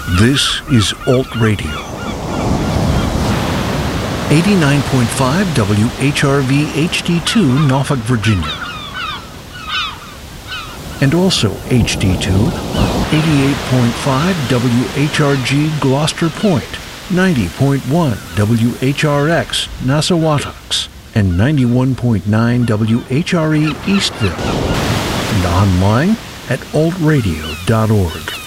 This is Alt Radio. 89.5 WHRV HD2 Norfolk, Virginia. And also HD2 on 88.5 WHRG Gloucester Point, 90.1 WHRX Nassauatucks, and 91.9 WHRE Eastville. And online at altradio.org.